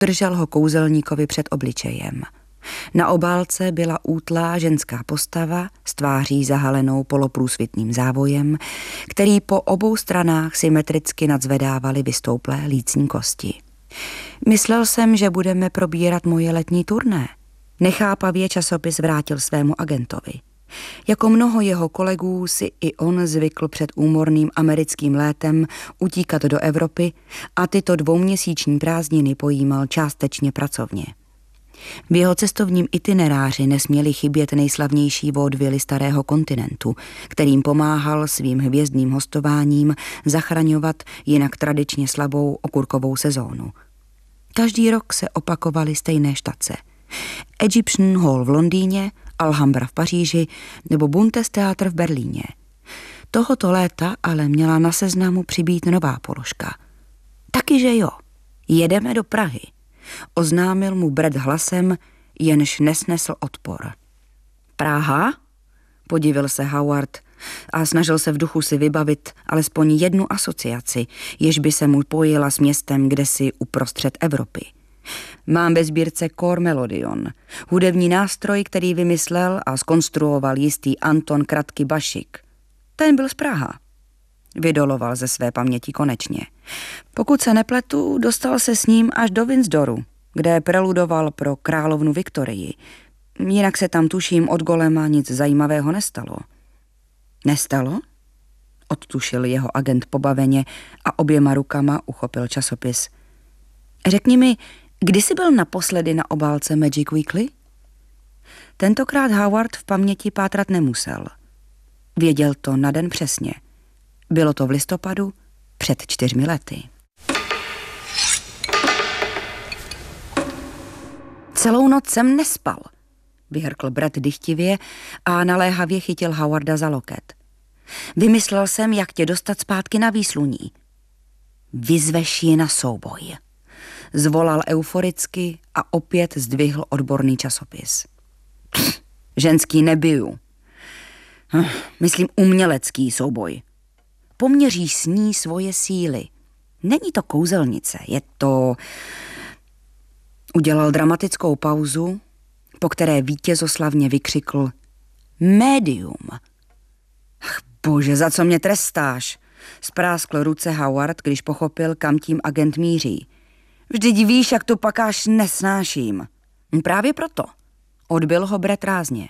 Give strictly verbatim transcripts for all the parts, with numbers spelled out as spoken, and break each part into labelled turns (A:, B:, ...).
A: Držel ho kouzelníkovi před obličejem. Na obálce byla útlá ženská postava s tváří zahalenou poloprůsvitným závojem, který po obou stranách symetricky nadzvedávaly vystouplé lícní kosti. Myslel jsem, že budeme probírat moje letní turné. Nechápavě časopis vrátil svému agentovi. Jako mnoho jeho kolegů si i on zvykl před úmorným americkým létem utíkat do Evropy a tyto dvouměsíční prázdniny pojímal částečně pracovně. V jeho cestovním itineráři nesměly chybět nejslavnější vaudevily starého kontinentu, kterým pomáhal svým hvězdným hostováním zachraňovat jinak tradičně slabou okurkovou sezónu. Každý rok se opakovaly stejné štace. Egyptian Hall v Londýně, Alhambra v Paříži nebo Bundestheater v Berlíně. Tohoto léta ale měla na seznamu přibýt nová položka. Taky, že jo, jedeme do Prahy, oznámil mu Brett hlasem, jenž nesnesl odpor. Praha? Podivil se Howard a snažil se v duchu si vybavit alespoň jednu asociaci, jež by se mu pojila s městem kdesi uprostřed Evropy. Mám ve sbírce Core Melodion, hudební nástroj, který vymyslel a zkonstruoval jistý Anton Kratky Bašik. Ten byl z Praha. Vydoloval ze své paměti konečně. Pokud se nepletu, dostal se s ním až do Windsoru, kde preludoval pro královnu Viktorii. Jinak se tam, tuším, od golema nic zajímavého nestalo. Nestalo? Odtušil jeho agent pobaveně a oběma rukama uchopil časopis. Řekni mi, kdy jsi byl naposledy na obálce Magic Weekly? Tentokrát Howard v paměti pátrat nemusel. Věděl to na den přesně. Bylo to v listopadu před čtyřmi lety. Celou noc jsem nespal, vyhrkl Brett dychtivě a naléhavě chytil Howarda za loket. Vymyslel jsem, jak tě dostat zpátky na výsluní. Vyzveš ji na souboj. Zvolal euforicky a opět zdvihl odborný časopis. Pff, ženský nebiju. Hm, myslím umělecký souboj. Poměříš s ní svoje síly. Není to kouzelnice, je to... Udělal dramatickou pauzu, po které vítězoslavně vykřikl médium. Ach, bože, za co mě trestáš? Spráskl ruce Howard, když pochopil, kam tím agent míří. Vždyť víš, jak tu pakáž nesnáším. Právě proto. Odbyl ho Brett rázně.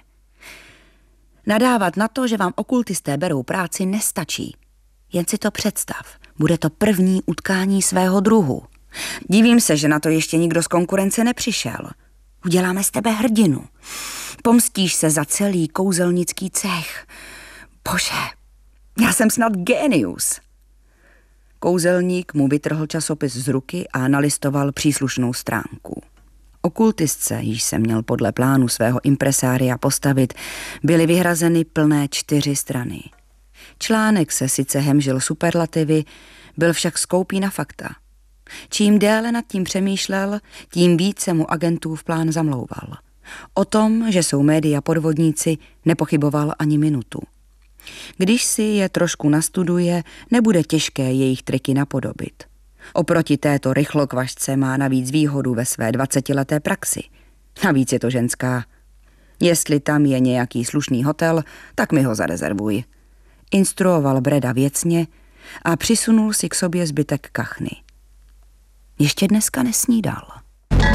A: Nadávat na to, že vám okultisté berou práci, nestačí. Jen si to představ. Bude to první utkání svého druhu. Divím se, že na to ještě nikdo z konkurence nepřišel. Uděláme z tebe hrdinu. Pomstíš se za celý kouzelnický cech. Bože, já jsem snad génius. Kouzelník mu vytrhl časopis z ruky a nalistoval příslušnou stránku. Okultistce, již se měl podle plánu svého impresária postavit, byly vyhrazeny plné čtyři strany. Článek se sice hemžil superlativy, byl však skoupý na fakta. Čím déle nad tím přemýšlel, tím více mu agentův plán zamlouval. O tom, že jsou média podvodníci, nepochyboval ani minutu. Když si je trošku nastuduje, nebude těžké jejich triky napodobit. Oproti této rychlokvašce má navíc výhodu ve své dvacetileté praxi. Navíc je to ženská. Jestli tam je nějaký slušný hotel, tak mi ho zarezervuj. Instruoval Breda věcně a přisunul si k sobě zbytek kachny. Ještě dneska nesnídal.